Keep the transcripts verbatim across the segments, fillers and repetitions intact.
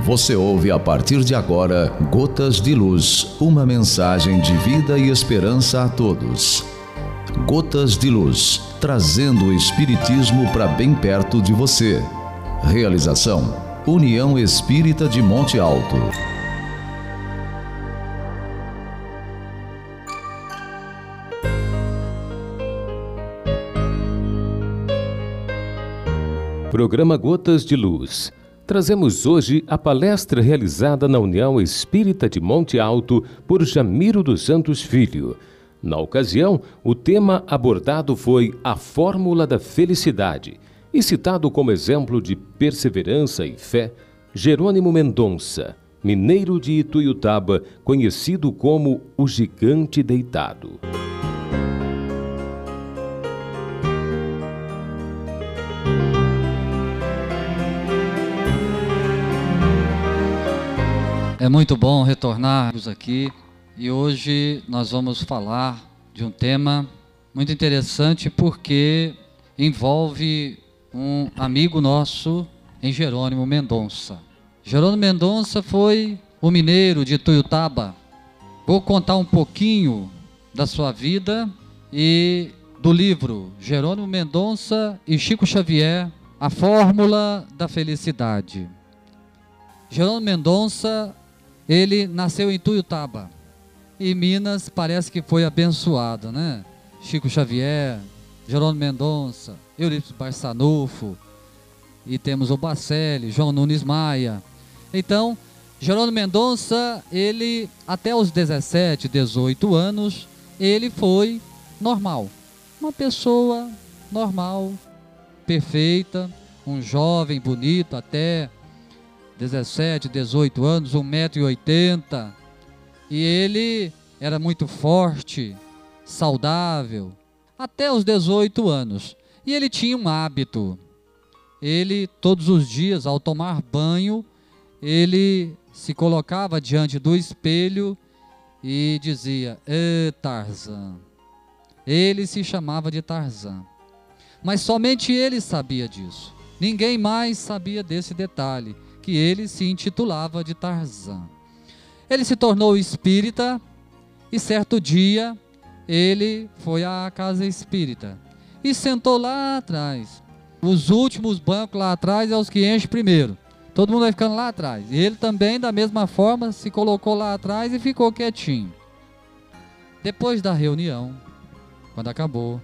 Você ouve a partir de agora Gotas de Luz, uma mensagem de vida e esperança a todos. Gotas de Luz, trazendo o Espiritismo para bem perto de você. Realização: União Espírita de Monte Alto. Programa Gotas de Luz. Trazemos hoje a palestra realizada na União Espírita de Monte Alto por Jamiro dos Santos Filho. Na ocasião, o tema abordado foi a Fórmula da Felicidade e citado como exemplo de perseverança e fé, Jerônimo Mendonça, mineiro de Ituiutaba, conhecido como o Gigante Deitado. É muito bom retornarmos aqui e hoje nós vamos falar de um tema muito interessante porque envolve um amigo nosso em Jerônimo Mendonça. Jerônimo Mendonça foi o mineiro de Ituiutaba. Vou contar um pouquinho da sua vida e do livro Jerônimo Mendonça e Chico Xavier, A Fórmula da Felicidade. Jerônimo Mendonça, ele nasceu em Ituiutaba, e Minas parece que foi abençoado, né? Chico Xavier, Jerônimo Mendonça, Eurípides Barçanufo, e temos o Bacelli, João Nunes Maia. Então, Jerônimo Mendonça, ele até os dezessete, dezoito anos, ele foi normal, uma pessoa normal, perfeita, um jovem bonito até dezessete, dezoito anos, um metro e oitenta, e ele era muito forte, saudável, até os dezoito anos. E ele tinha um hábito, ele todos os dias ao tomar banho, ele se colocava diante do espelho e dizia: "Ê, Tarzan". Ele se chamava de Tarzan, mas somente ele sabia disso, ninguém mais sabia desse detalhe, que ele se intitulava de Tarzan. Ele se tornou espírita e certo dia ele foi à casa espírita e sentou lá atrás. Os últimos bancos lá atrás é os que enchem primeiro. Todo mundo vai ficando lá atrás. E ele também, da mesma forma, se colocou lá atrás e ficou quietinho. Depois da reunião, quando acabou,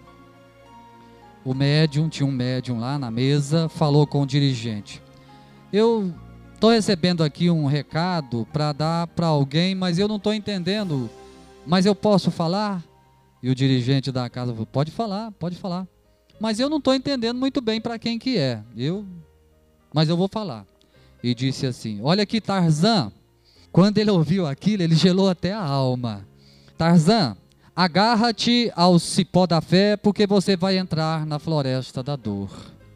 o médium, tinha um médium lá na mesa, falou com o dirigente: "Eu estou recebendo aqui um recado para dar para alguém, mas eu não estou entendendo, mas eu posso falar?" E o dirigente da casa falou: "Pode falar, pode falar. Mas eu não estou entendendo muito bem para quem que é, eu, mas eu vou falar." E disse assim: "Olha aqui, Tarzan." Quando ele ouviu aquilo, ele gelou até a alma. "Tarzan, agarra-te ao cipó da fé, porque você vai entrar na floresta da dor."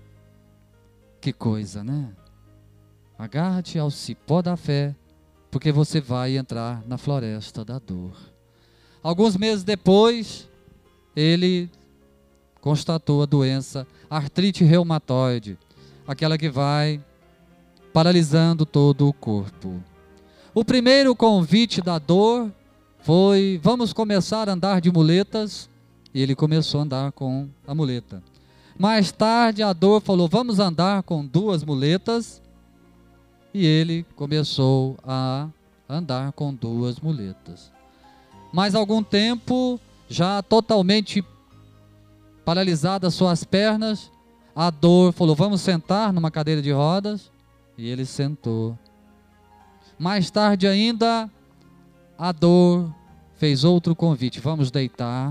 Que coisa, né? Agarra-te ao cipó da fé, porque você vai entrar na floresta da dor. Alguns meses depois, ele constatou a doença artrite reumatoide, aquela que vai paralisando todo o corpo. O primeiro convite da dor foi: "Vamos começar a andar de muletas", e ele começou a andar com a muleta. Mais tarde a dor falou: "Vamos andar com duas muletas", e ele começou a andar com duas muletas. Mais algum tempo, já totalmente paralisadas suas pernas, a dor falou: "Vamos sentar numa cadeira de rodas", e ele sentou. Mais tarde ainda, a dor fez outro convite: "Vamos deitar".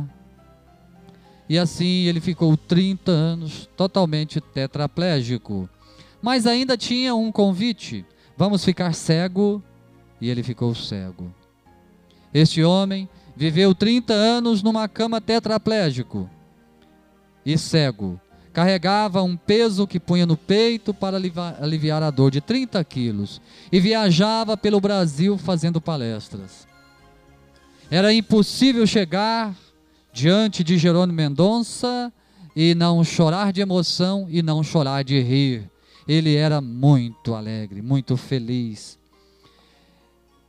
E assim ele ficou trinta anos totalmente tetraplégico. Mas ainda tinha um convite: "Vamos ficar cego", e ele ficou cego. Este homem viveu trinta anos numa cama tetraplégico e cego. Carregava um peso que punha no peito para aliviar a dor de trinta quilos e viajava pelo Brasil fazendo palestras. Era impossível chegar diante de Jerônimo Mendonça e não chorar de emoção e não chorar de rir. Ele era muito alegre, muito feliz.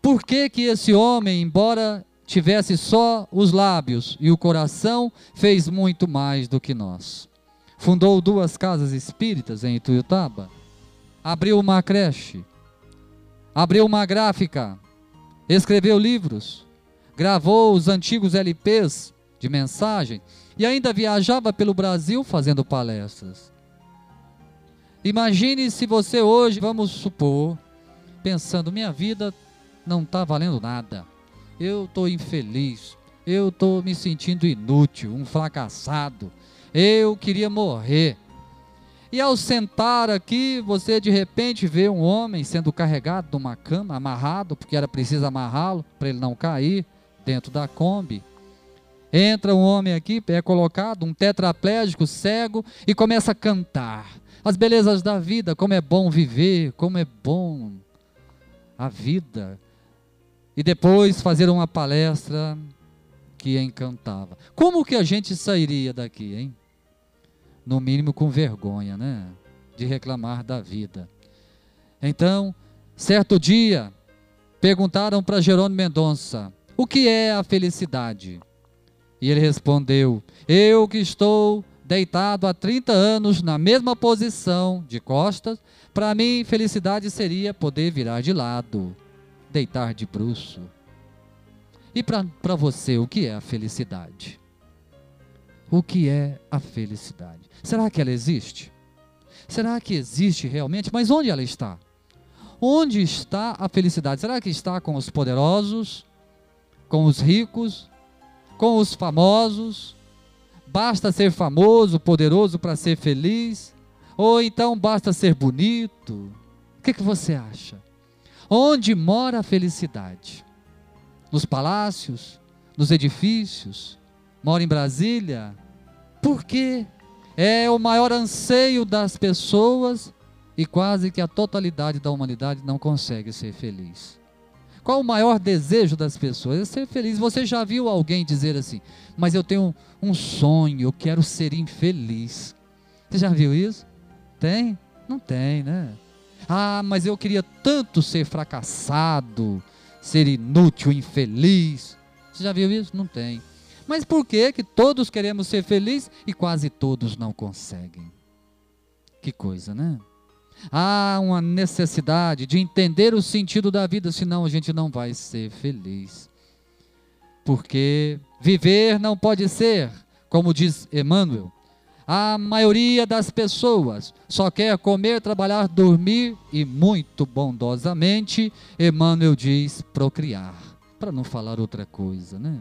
Por que que esse homem, embora tivesse só os lábios e o coração, fez muito mais do que nós? Fundou duas casas espíritas em Ituiutaba, abriu uma creche, abriu uma gráfica, escreveu livros, gravou os antigos L Pês de mensagem e ainda viajava pelo Brasil fazendo palestras. Imagine se você hoje, vamos supor, pensando, minha vida não está valendo nada, eu estou infeliz, eu estou me sentindo inútil, um fracassado, eu queria morrer. E ao sentar aqui, você de repente vê um homem sendo carregado numa cama, amarrado, porque era preciso amarrá-lo para ele não cair dentro da Kombi. Entra um homem aqui, é colocado, um tetraplégico, cego, e começa a cantar as belezas da vida, como é bom viver, como é bom a vida. E depois fazer uma palestra que encantava. Como que a gente sairia daqui, hein? No mínimo com vergonha, né? De reclamar da vida. Então, certo dia, perguntaram para Jerônimo Mendonça, o que é a felicidade? E ele respondeu, eu que estou deitado há trinta anos na mesma posição, de costas, para mim felicidade seria poder virar de lado, deitar de bruço. E para você, o que é a felicidade? O que é a felicidade? Será que ela existe? Será que existe realmente? Mas onde ela está? Onde está a felicidade? Será que está com os poderosos? Com os ricos? Com os famosos? Basta ser famoso, poderoso para ser feliz? Ou então basta ser bonito? O que que você acha? Onde mora a felicidade? Nos palácios? Nos edifícios? Mora em Brasília? Por quê? É o maior anseio das pessoas e quase que a totalidade da humanidade não consegue ser feliz. Qual o maior desejo das pessoas? É ser feliz. Você já viu alguém dizer assim, mas eu tenho um sonho, eu quero ser infeliz. Você já viu isso? Tem? Não tem, né? Ah, mas eu queria tanto ser fracassado, ser inútil, infeliz. Você já viu isso? Não tem. Mas por que que todos queremos ser felizes e quase todos não conseguem? Que coisa, né? Há uma necessidade de entender o sentido da vida, senão a gente não vai ser feliz. Porque viver não pode ser, como diz Emmanuel, a maioria das pessoas só quer comer, trabalhar, dormir e muito bondosamente, Emmanuel diz procriar, para não falar outra coisa, né?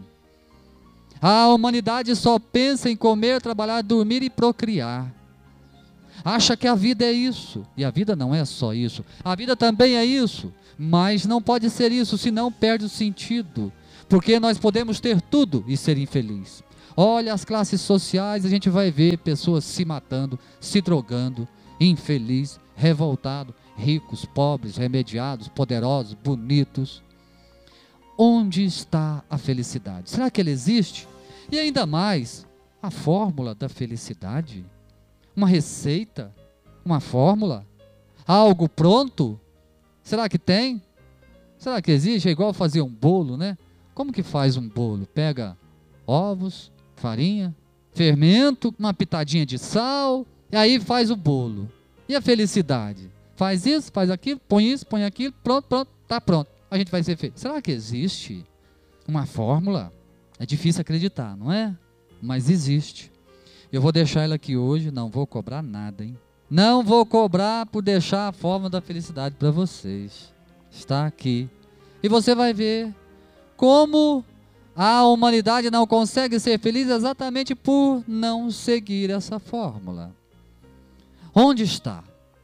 A humanidade só pensa em comer, trabalhar, dormir e procriar. Acha que a vida é isso, e a vida não é só isso, a vida também é isso, mas não pode ser isso, senão perde o sentido, porque nós podemos ter tudo e ser infeliz. Olha as classes sociais, a gente vai ver pessoas se matando, se drogando, infeliz, revoltado, ricos, pobres, remediados, poderosos, bonitos. Onde está a felicidade? Será que ela existe? E ainda mais, a fórmula da felicidade? Uma receita? Uma fórmula? Algo pronto? Será que tem? Será que existe? É igual fazer um bolo, né? Como que faz um bolo? Pega ovos, farinha, fermento, uma pitadinha de sal, e aí faz o bolo. E a felicidade? Faz isso, faz aquilo, põe isso, põe aquilo, pronto, pronto, tá pronto. A gente vai ser feliz. Será que existe uma fórmula? É difícil acreditar, não é? Mas existe. Eu vou deixar ela aqui hoje, não vou cobrar nada, hein? Não vou cobrar por deixar a fórmula da felicidade para vocês. Está aqui. E você vai ver como a humanidade não consegue ser feliz exatamente por não seguir essa fórmula. Onde está?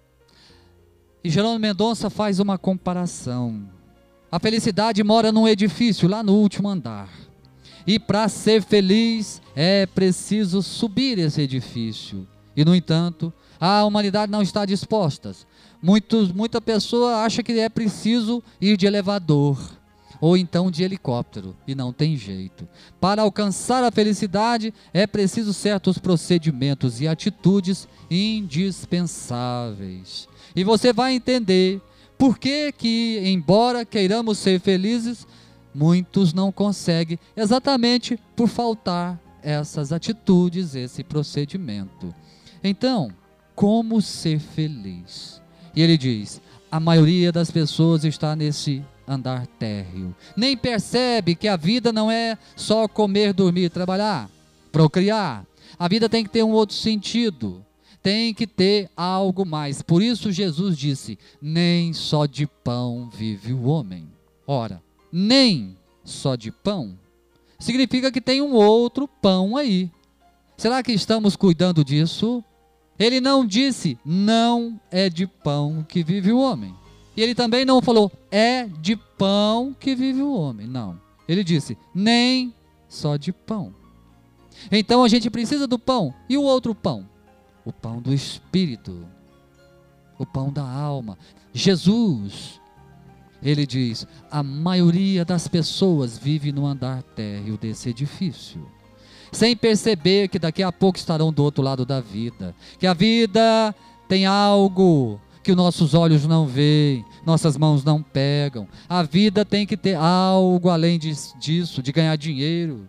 E Jerônimo Mendonça faz uma comparação. A felicidade mora num edifício, lá no último andar. E para ser feliz é preciso subir esse edifício. E no entanto, a humanidade não está disposta. Muitos, muita pessoa acha que é preciso ir de elevador, ou então de helicóptero, e não tem jeito. Para alcançar a felicidade é preciso certos procedimentos e atitudes indispensáveis. E você vai entender Por que que, embora queiramos ser felizes, muitos não conseguem? Exatamente por faltar essas atitudes, esse procedimento. Então, como ser feliz? E ele diz, a maioria das pessoas está nesse andar térreo. Nem percebe que a vida não é só comer, dormir, trabalhar, procriar. A vida tem que ter um outro sentido. Tem que ter algo mais. Por isso Jesus disse, nem só de pão vive o homem. Ora, nem só de pão significa que tem um outro pão aí. Será que estamos cuidando disso? Ele não disse, não é de pão que vive o homem. E ele também não falou, é de pão que vive o homem. Não. Ele disse, nem só de pão. Então a gente precisa do pão. E o outro pão? O pão do Espírito. O pão da alma. Jesus, ele diz, a maioria das pessoas vive no andar térreo desse edifício, sem perceber que daqui a pouco estarão do outro lado da vida. Que a vida tem algo que nossos olhos não veem, nossas mãos não pegam. A vida tem que ter algo além disso, de ganhar dinheiro.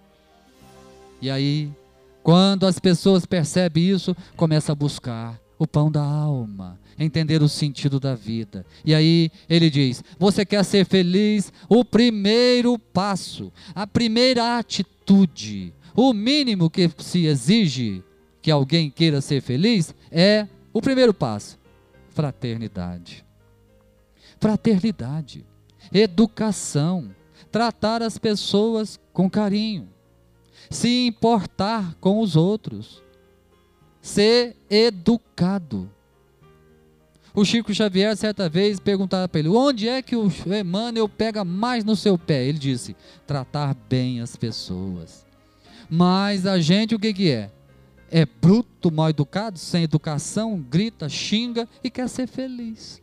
E aí, quando as pessoas percebem isso, começam a buscar o pão da alma, entender o sentido da vida. E aí ele diz, você quer ser feliz? O primeiro passo, a primeira atitude, o mínimo que se exige que alguém queira ser feliz é o primeiro passo, fraternidade. Fraternidade, educação, tratar as pessoas com carinho, se importar com os outros, ser educado. O Chico Xavier certa vez perguntava para ele, onde é que o Emmanuel pega mais no seu pé? Ele disse, tratar bem as pessoas. Mas a gente o que que é? É bruto, mal educado, sem educação, grita, xinga e quer ser feliz.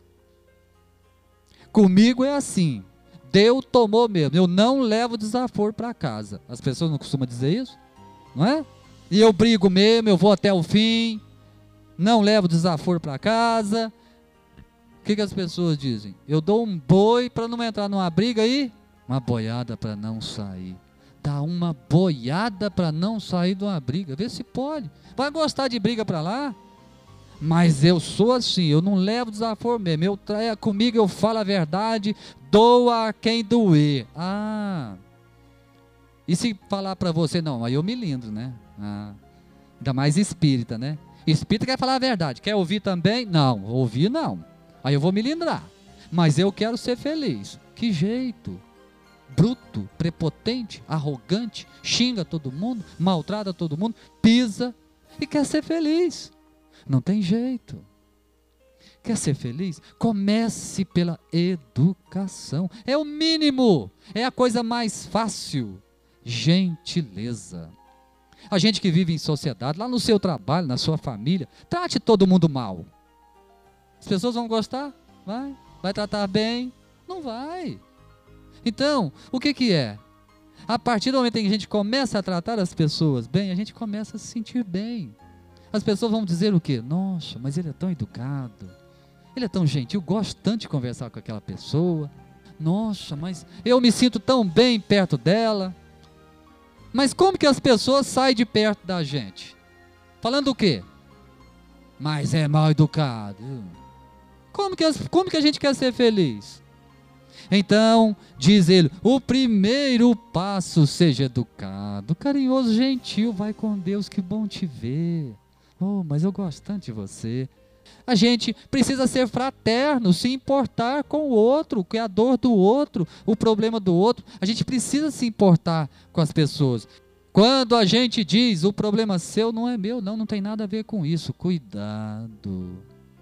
Comigo é assim, deu, tomou mesmo, eu não levo desaforo para casa. As pessoas não costumam dizer isso? Não é? E eu brigo mesmo, eu vou até o fim, não levo desaforo para casa. O que que as pessoas dizem? Eu dou um boi para não entrar numa briga e uma boiada para não sair. Dá uma boiada para não sair de uma briga, vê se pode. Vai gostar de briga para lá? Mas eu sou assim, eu não levo desaforo mesmo, eu traia comigo, eu falo a verdade, doa a quem doer. Ah, e se falar para você, não, aí eu me lindo, né? Ah, ainda mais espírita, né? Espírita quer falar a verdade, quer ouvir também? Não, ouvir não, aí eu vou me lindrar, mas eu quero ser feliz. Que jeito? Bruto, prepotente, arrogante, xinga todo mundo, maltrata todo mundo, pisa e quer ser feliz. Não tem jeito. Quer ser feliz? Comece pela educação. É o mínimo, é a coisa mais fácil. Gentileza. A gente que vive em sociedade, lá no seu trabalho, na sua família, trate todo mundo mal. As pessoas vão gostar? Vai. Vai tratar bem? Não vai. Então, o que que é? A partir do momento em que a gente começa a tratar as pessoas bem, a gente começa a se sentir bem. As pessoas vão dizer o quê? Nossa, mas ele é tão educado, ele é tão gentil, eu gosto tanto de conversar com aquela pessoa. Nossa, mas eu me sinto tão bem perto dela. Mas como que as pessoas saem de perto da gente? Falando o quê? Mas é mal educado. Como que, as, como que a gente quer ser feliz? Então, diz ele, o primeiro passo, seja educado, carinhoso, gentil, vai com Deus, que bom te ver. Oh, mas eu gosto tanto de você. A gente precisa ser fraterno, se importar com o outro, com a dor do outro, o problema do outro. A gente precisa se importar com as pessoas. Quando a gente diz, o problema seu não é meu, não, não tem nada a ver com isso. Cuidado.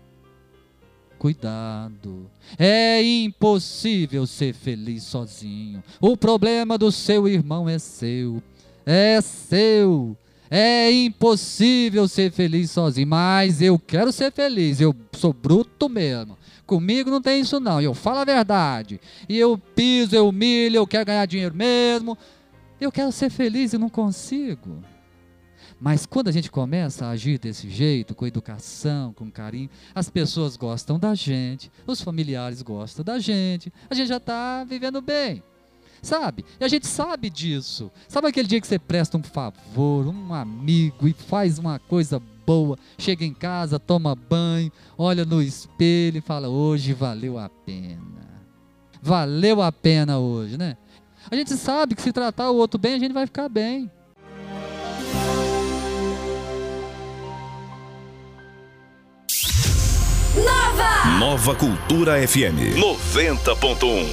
Cuidado. É impossível ser feliz sozinho. O problema do seu irmão é seu. É seu. É impossível ser feliz sozinho, mas eu quero ser feliz, eu sou bruto mesmo. Comigo não tem isso não, eu falo a verdade. E eu piso, eu humilho, eu quero ganhar dinheiro mesmo. Eu quero ser feliz e não consigo. Mas quando a gente começa a agir desse jeito, com educação, com carinho, as pessoas gostam da gente, os familiares gostam da gente, a gente já está vivendo bem, sabe? E a gente sabe disso. Sabe aquele dia que você presta um favor, um amigo e faz uma coisa boa, chega em casa, toma banho, olha no espelho e fala, hoje valeu a pena. Valeu a pena hoje, né? A gente sabe que se tratar o outro bem, a gente vai ficar bem. Nova! Nova Cultura F M noventa ponto um.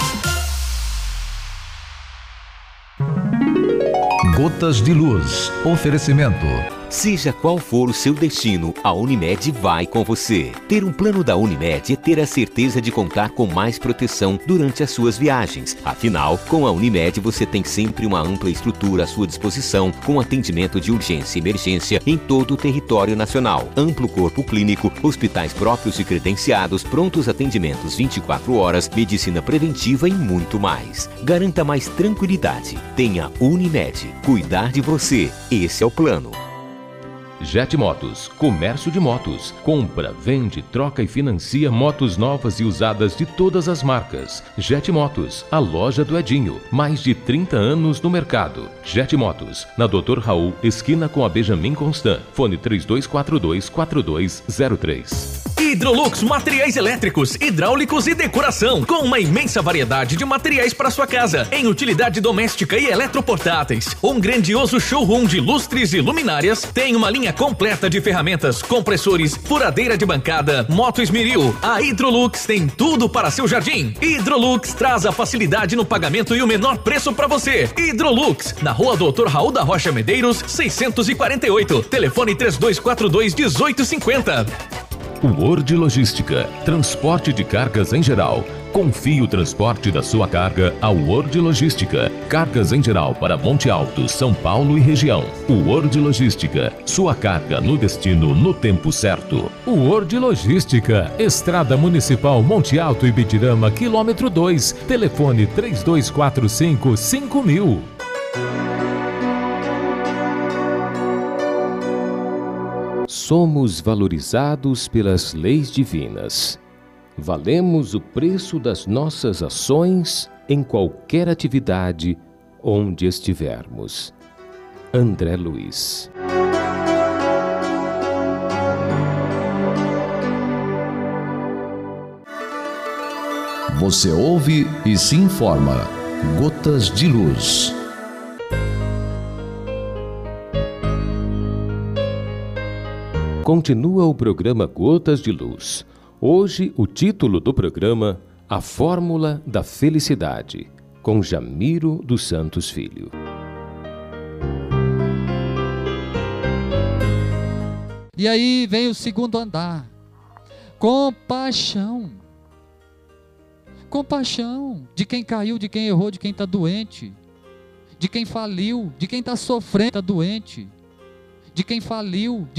Gotas de Luz. Oferecimento. Seja qual for o seu destino, a Unimed vai com você. Ter um plano da Unimed é ter a certeza de contar com mais proteção durante as suas viagens. Afinal, com a Unimed você tem sempre uma ampla estrutura à sua disposição, com atendimento de urgência e emergência em todo o território nacional. Amplo corpo clínico, hospitais próprios e credenciados, prontos atendimentos vinte e quatro horas, medicina preventiva e muito mais. Garanta mais tranquilidade. Tenha Unimed. Cuidar de você. Esse é o plano. Jet Motos, comércio de motos. Compra, vende, troca e financia motos novas e usadas de todas as marcas. Jet Motos, a loja do Edinho. Mais de trinta anos no mercado. Jet Motos, na doutor Raul, esquina com a Benjamin Constant. Fone três dois quatro dois, quatro dois zero três. Hidrolux Materiais Elétricos, Hidráulicos e Decoração, com uma imensa variedade de materiais para sua casa, em utilidade doméstica e eletroportáteis. Um grandioso showroom de lustres e luminárias, tem uma linha completa de ferramentas, compressores, furadeira de bancada, moto esmeril. A Hidrolux tem tudo para seu jardim. Hidrolux traz a facilidade no pagamento e o menor preço para você. Hidrolux, na rua doutor Raul da Rocha Medeiros, seiscentos e quarenta e oito. Telefone três dois quatro dois, um oito cinco zero. Word Logística, transporte de cargas em geral. Confie o transporte da sua carga ao Word Logística. Cargas em geral para Monte Alto, São Paulo e região. Word Logística, sua carga no destino no tempo certo. Word Logística, Estrada Municipal Monte Alto e Bitirama, quilômetro dois. Telefone três dois quatro cinco, cinco mil. Somos valorizados pelas leis divinas. Valemos o preço das nossas ações em qualquer atividade onde estivermos. André Luiz. Você ouve e se informa. Gotas de Luz. Continua o programa Gotas de Luz. Hoje, o título do programa, A Fórmula da Felicidade, com Jamiro dos Santos Filho. E aí vem o segundo andar. Compaixão. Compaixão de quem caiu, de quem errou, de quem está doente, de quem faliu, de quem está sofrendo, está doente, de quem faliu, de